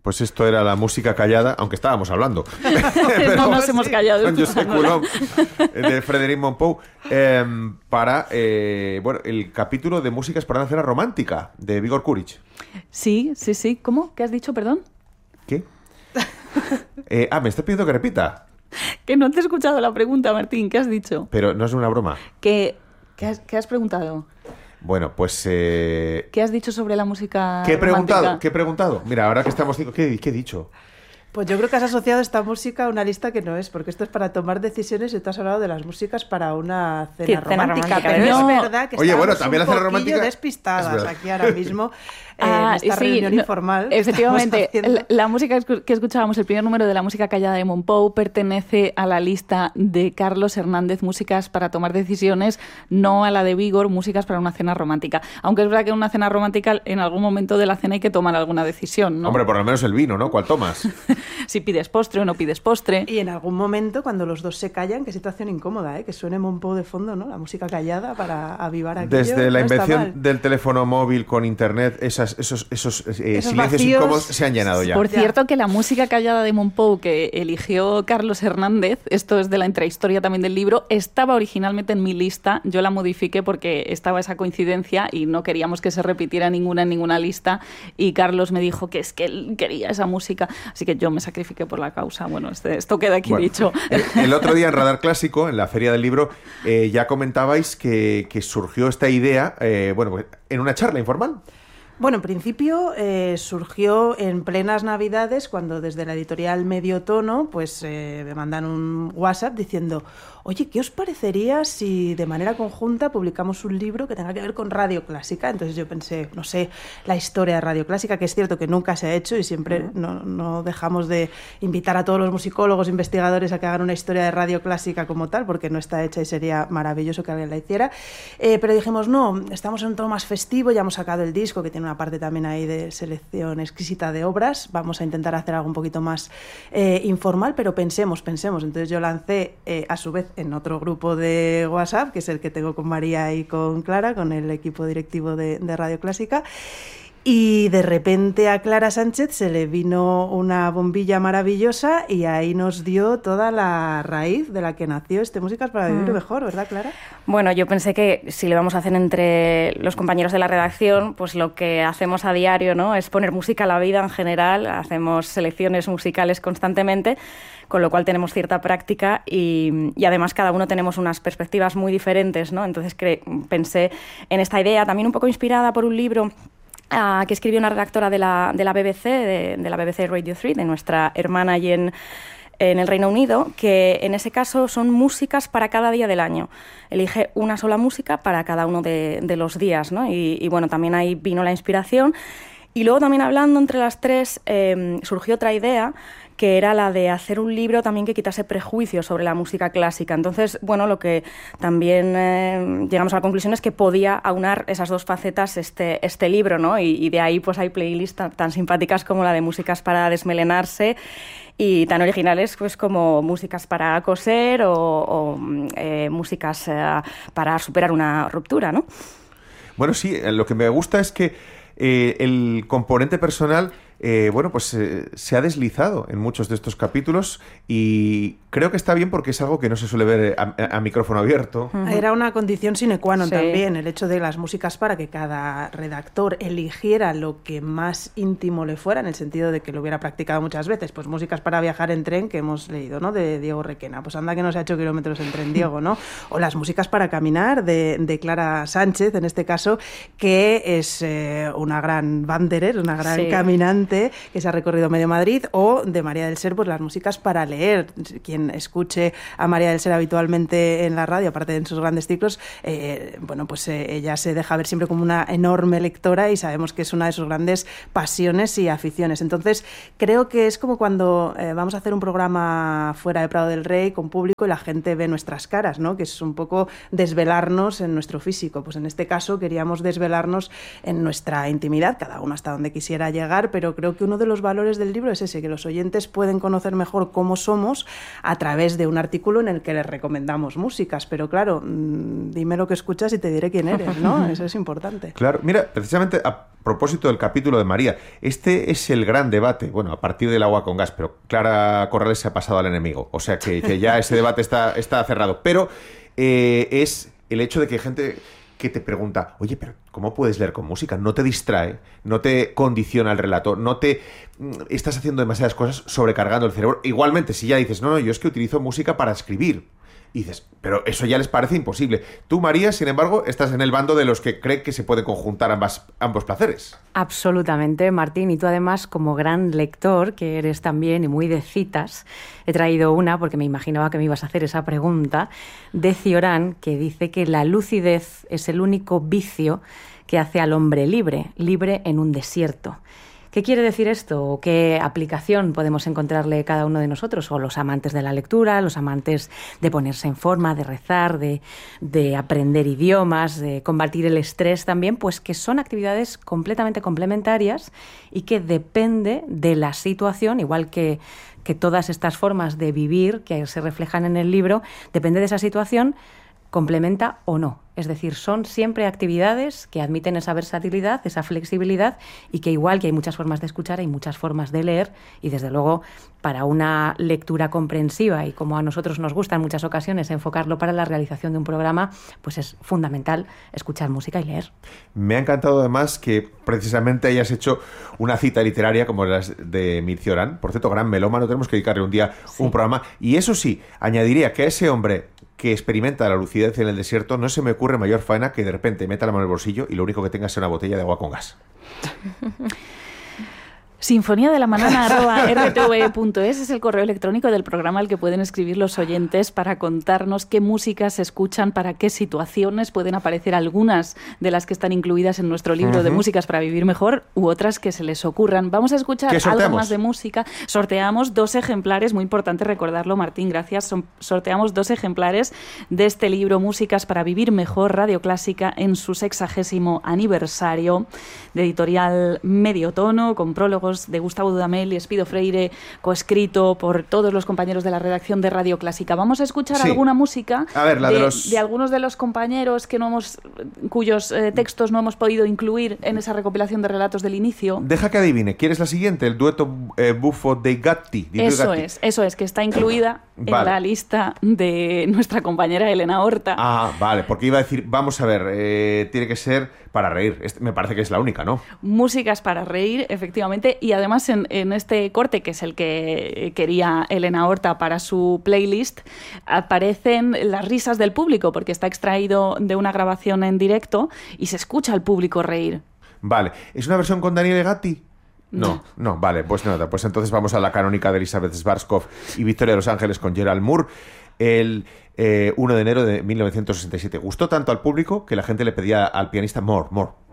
pues esto era la música callada, aunque estábamos hablando. No nos hemos callado. Con Josep Coulomb, de Frédéric Mompou, para el capítulo de Músicas para una cena romántica, de Vigor Courage. Sí. ¿Cómo? ¿Qué has dicho, perdón? ¿Qué? Me estás pidiendo que repita. Que no te he escuchado la pregunta, Martín. ¿Qué has dicho? Pero no es una broma. ¿Qué has preguntado? Bueno, pues... ¿Qué has dicho sobre la música ¿Qué he preguntado? romántica? ¿Qué he preguntado? Mira, ahora que estamos... ¿Qué he dicho? Pues yo creo que has asociado esta música a una lista que no es, porque esto es para tomar decisiones y tú has hablado de las músicas para una cena romántica. Pero no. Es verdad que estamos también la cena romántica despistadas aquí ahora mismo en esta reunión informal. Efectivamente, la música que escuchábamos, el primer número de la música callada de Mompou, pertenece a la lista de Carlos Hernández, Músicas para tomar decisiones, no a la de Vigor, Músicas para una cena romántica. Aunque es verdad que en una cena romántica, en algún momento de la cena hay que tomar alguna decisión, ¿no? Hombre, por lo menos el vino, ¿no? ¿Cuál tomas? Si pides postre o no pides postre. Y en algún momento, cuando los dos se callan, qué situación incómoda, ¿eh? Que suene Mompou de fondo, ¿no? La música callada para avivar aquello. Desde la no invención del teléfono móvil con internet, esos silencios vacíos incómodos se han llenado ya. Por cierto, que la música callada de Mompou que eligió Carlos Hernández, esto es de la intrahistoria también del libro, estaba originalmente en mi lista. Yo la modifiqué porque estaba esa coincidencia y no queríamos que se repitiera ninguna en ninguna lista. Y Carlos me dijo que es que él quería esa música. Así que yo me sacrifiqué por la causa. Bueno, esto queda aquí dicho. El otro día en Radar Clásico, en la Feria del Libro, ya comentabais que surgió esta idea, pues, en una charla informal. Bueno, en principio surgió en plenas Navidades, cuando desde la editorial Medio Tono pues me mandan un WhatsApp diciendo: oye, ¿qué os parecería si de manera conjunta publicamos un libro que tenga que ver con Radio Clásica? Entonces yo pensé, no sé, la historia de Radio Clásica, que es cierto que nunca se ha hecho y siempre no dejamos de invitar a todos los musicólogos, investigadores a que hagan una historia de Radio Clásica como tal, porque no está hecha y sería maravilloso que alguien la hiciera. Pero dijimos, no, estamos en un tono más festivo, ya hemos sacado el disco, que tiene una parte también ahí de selección exquisita de obras, vamos a intentar hacer algo un poquito más informal, pero pensemos. Entonces yo lancé, a su vez, en otro grupo de WhatsApp, que es el que tengo con María y con Clara, con el equipo directivo de Radio Clásica, y de repente a Clara Sánchez se le vino una bombilla maravillosa y ahí nos dio toda la raíz de la que nació este Músicas para Vivir Mejor, ¿verdad, Clara? Bueno, yo pensé que si lo íbamos a hacer entre los compañeros de la redacción, pues lo que hacemos a diario, ¿no?, es poner música a la vida en general, hacemos selecciones musicales constantemente, con lo cual tenemos cierta práctica y además cada uno tenemos unas perspectivas muy diferentes, ¿no? Entonces pensé en esta idea, también un poco inspirada por un libro que escribió una redactora de la BBC, de la BBC Radio 3, de nuestra hermana allí en el Reino Unido, que en ese caso son músicas para cada día del año. Elige una sola música para cada uno de los días, ¿no? Y bueno, también ahí vino la inspiración. Y luego también hablando entre las tres surgió otra idea, que era la de hacer un libro también que quitase prejuicios sobre la música clásica. Entonces, bueno, lo que también llegamos a la conclusión es que podía aunar esas dos facetas este libro, ¿no? Y de ahí pues hay playlists tan simpáticas como la de Músicas para desmelenarse y tan originales pues como Músicas para coser o músicas para superar una ruptura, ¿no? Bueno, sí, lo que me gusta es que el componente personal se ha deslizado en muchos de estos capítulos y creo que está bien porque es algo que no se suele ver a micrófono abierto. Era una condición sine qua non también, el hecho de las músicas para que cada redactor eligiera lo que más íntimo le fuera, en el sentido de que lo hubiera practicado muchas veces. Pues Músicas para viajar en tren, que hemos leído, ¿no?, de Diego Requena. Pues anda que no se ha hecho kilómetros en tren, Diego, ¿no? O las músicas para caminar de Clara Sánchez, en este caso, que es una gran wanderer, una gran caminante que se ha recorrido medio Madrid, o de María del Ser, pues las músicas para leer. Quien escuche a María del Ser habitualmente en la radio, aparte de en sus grandes ciclos, ella se deja ver siempre como una enorme lectora y sabemos que es una de sus grandes pasiones y aficiones. Entonces, creo que es como cuando vamos a hacer un programa fuera de Prado del Rey con público y la gente ve nuestras caras, ¿no?, que es un poco desvelarnos en nuestro físico. Pues en este caso queríamos desvelarnos en nuestra intimidad, cada uno hasta donde quisiera llegar, pero pero creo que uno de los valores del libro es ese, que los oyentes pueden conocer mejor cómo somos a través de un artículo en el que les recomendamos músicas. Pero claro, dime lo que escuchas y te diré quién eres, ¿no? Eso es importante. Claro, mira, precisamente a propósito del capítulo de María, este es el gran debate, bueno, a partir del agua con gas, pero Clara Corrales se ha pasado al enemigo, o sea que ya ese debate está cerrado, pero es el hecho de que hay gente que te pregunta, oye, pero ¿cómo puedes leer con música? No te distrae, no te condiciona el relato, no te estás haciendo demasiadas cosas sobrecargando el cerebro. Igualmente, si ya dices, no, yo es que utilizo música para escribir, y dices, pero eso ya les parece imposible. Tú, María, sin embargo, estás en el bando de los que creen que se puede conjuntar ambos placeres. Absolutamente, Martín. Y tú, además, como gran lector, que eres también y muy de citas, he traído una, porque me imaginaba que me ibas a hacer esa pregunta, de Cioran, que dice que la lucidez es el único vicio que hace al hombre libre, libre en un desierto. ¿Qué quiere decir esto? ¿O qué aplicación podemos encontrarle cada uno de nosotros? O los amantes de la lectura, los amantes de ponerse en forma, de rezar, de aprender idiomas, de combatir el estrés también, pues que son actividades completamente complementarias y que depende de la situación, igual que todas estas formas de vivir que se reflejan en el libro, depende de esa situación, complementa o no. Es decir, son siempre actividades que admiten esa versatilidad, esa flexibilidad y que igual que hay muchas formas de escuchar, hay muchas formas de leer y desde luego para una lectura comprensiva y como a nosotros nos gusta en muchas ocasiones enfocarlo para la realización de un programa, pues es fundamental escuchar música y leer. Me ha encantado además que precisamente hayas hecho una cita literaria como la de Emil Cioran. Por cierto, gran melómano, tenemos que dedicarle un día un programa. Y eso sí, añadiría que a ese hombre que experimenta la lucidez en el desierto, no se me ocurre mayor faena que de repente meta la mano en el bolsillo y lo único que tenga sea una botella de agua con gas. Sinfonía de la mañana@rtve.es es el correo electrónico del programa al que pueden escribir los oyentes para contarnos qué músicas escuchan, para qué situaciones pueden aparecer algunas de las que están incluidas en nuestro libro de músicas para vivir mejor u otras que se les ocurran. Vamos a escuchar algo más de música. Sorteamos 2 ejemplares, muy importante recordarlo, Martín, gracias. Sorteamos 2 ejemplares de este libro Músicas para vivir mejor, Radio Clásica, en su 60º aniversario, de editorial Medio Tono, con prólogos de Gustavo Dudamel y Espido Freire, coescrito por todos los compañeros de la redacción de Radio Clásica. Vamos a escuchar alguna música de algunos de los compañeros cuyos textos no hemos podido incluir en esa recopilación de relatos del inicio. Deja que adivine. ¿Quieres la siguiente? El dueto Buffo dei Gatti. Eso es, que está incluida en la lista de nuestra compañera Elena Horta. Ah, vale, porque iba a decir, vamos a ver, tiene que ser para reír. Me parece que es la única, ¿no? Músicas para reír, efectivamente, y además en este corte, que es el que quería Elena Horta para su playlist, aparecen las risas del público, porque está extraído de una grabación en directo y se escucha al público reír. Vale, ¿es una versión con Daniele Gatti? No, vale, pues nada, pues entonces vamos a la canónica de Elizabeth Schwarzkopf y Victoria de Los Ángeles con Gerald Moore, el 1 de enero de 1967. Gustó tanto al público que la gente le pedía al pianista more.